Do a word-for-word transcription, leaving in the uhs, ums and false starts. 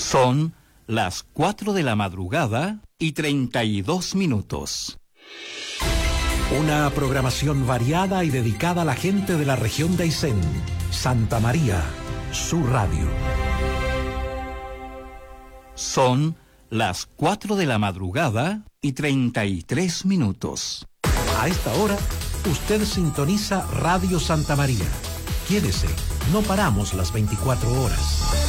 Son las cuatro de la madrugada y treinta y dos minutos. Una programación variada y dedicada a la gente de la región de Aysén. Santa María, su radio. Son las cuatro de la madrugada y treinta y tres minutos. A esta hora, usted sintoniza Radio Santa María. Quédese, no paramos las veinticuatro horas.